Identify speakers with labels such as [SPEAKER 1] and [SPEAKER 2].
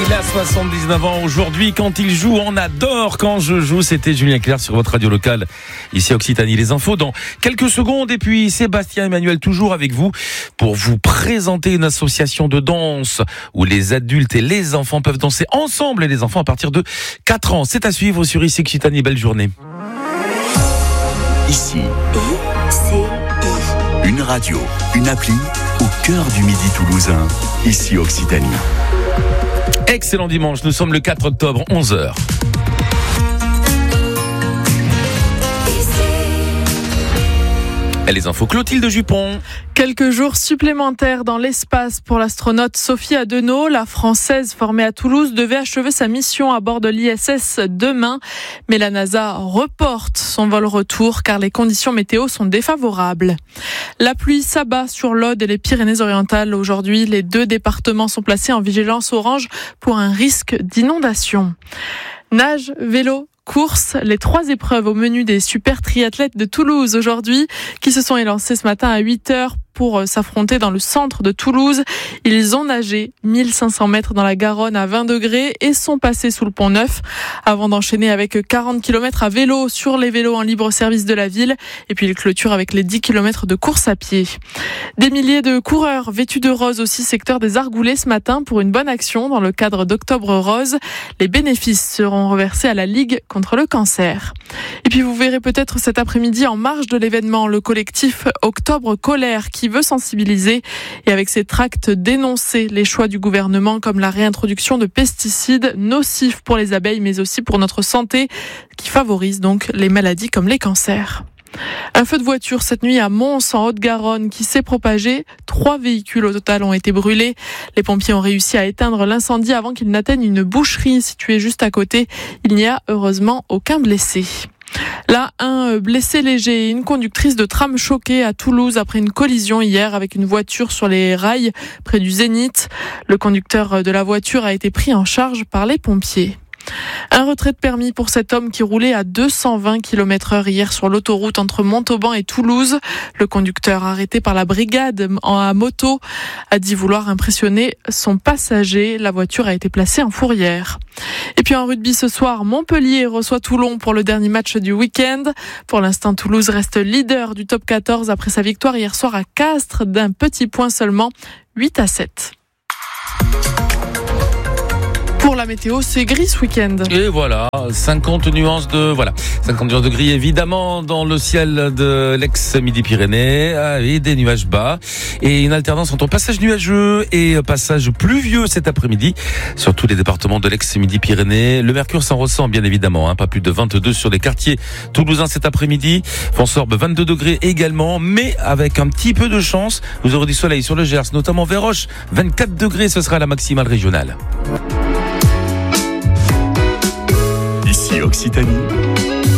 [SPEAKER 1] Il a 79 ans aujourd'hui. Quand il joue, on adore quand je joue. C'était Julien Clerc sur votre radio locale, ici Occitanie. Les infos dans quelques secondes. Et puis Sébastien Emmanuel, toujours avec vous, pour vous présenter une association de danse où les adultes et les enfants peuvent danser ensemble, et les enfants à partir de 4 ans. C'est à suivre sur ici Occitanie. Belle journée.
[SPEAKER 2] Ici, une radio, une appli au cœur du Midi toulousain. Ici Occitanie.
[SPEAKER 1] Excellent dimanche, nous sommes le 4 octobre, 11h. Et les infos, Clotilde Jupon.
[SPEAKER 3] Quelques jours supplémentaires dans l'espace pour l'astronaute Sophie Adenau. La Française formée à Toulouse devait achever sa mission à bord de l'ISS demain. Mais la NASA reporte son vol retour car les conditions météo sont défavorables. La pluie s'abat sur l'Aude et les Pyrénées-Orientales. Aujourd'hui, les 2 départements sont placés en vigilance orange pour un risque d'inondation. Nage, vélo, course, les 3 épreuves au menu des super triathlètes de Toulouse aujourd'hui, qui se sont élancés ce matin à 8h pour s'affronter dans le centre de Toulouse. Ils ont nagé 1500 mètres dans la Garonne à 20 degrés et sont passés sous le pont Neuf avant d'enchaîner avec 40 km à vélo sur les vélos en libre service de la ville. Et puis ils clôturent avec les 10 km de course à pied. Des milliers de coureurs vêtus de rose aussi secteur des Argoulets ce matin pour une bonne action dans le cadre d'Octobre Rose. Les bénéfices seront reversés à la Ligue contre le cancer. Et puis vous verrez peut-être cet après-midi en marge de l'événement le collectif Octobre Colère qui veut sensibiliser et avec ses tracts dénoncer les choix du gouvernement comme la réintroduction de pesticides nocifs pour les abeilles mais aussi pour notre santé qui favorisent donc les maladies comme les cancers. Un feu de voiture cette nuit à Mons en Haute-Garonne qui s'est propagé. 3 véhicules au total ont été brûlés. Les pompiers ont réussi à éteindre l'incendie avant qu'il n'atteigne une boucherie située juste à côté. Il n'y a heureusement aucun blessé. Là, un blessé léger et une conductrice de tram choquée à Toulouse après une collision hier avec une voiture sur les rails près du Zénith. Le conducteur de la voiture a été pris en charge par les pompiers. Un retrait de permis pour cet homme qui roulait à 220 km/h hier sur l'autoroute entre Montauban et Toulouse. Le conducteur arrêté par la brigade à moto a dit vouloir impressionner son passager. La voiture a été placée en fourrière. Et puis en rugby ce soir, Montpellier reçoit Toulon pour le dernier match du week-end. Pour l'instant, Toulouse reste leader du top 14 après sa victoire hier soir à Castres d'un petit point seulement, 8-7. Pour la météo, c'est gris ce week-end.
[SPEAKER 1] Et voilà, 50 nuances de gris évidemment dans le ciel de l'ex-Midi-Pyrénées, et des nuages bas et une alternance entre passage nuageux et passage pluvieux cet après-midi sur tous les départements de l'ex-Midi-Pyrénées. Le mercure s'en ressent bien évidemment, pas plus de 22 sur les quartiers toulousains cet après-midi. Fonsorbe 22 degrés également, mais avec un petit peu de chance, vous aurez du soleil sur le Gers, notamment Véroche, 24 degrés, ce sera la maximale régionale.
[SPEAKER 2] Ici Occitanie,